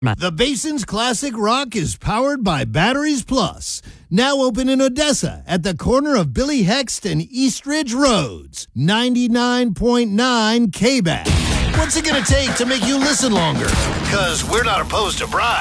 The Basin's Classic Rock is powered by Batteries Plus. Now open in Odessa at the corner of Billy Hext and Eastridge Roads. 99.9 KBAC. What's it going to take to make you listen longer? Because we're not opposed to bribes.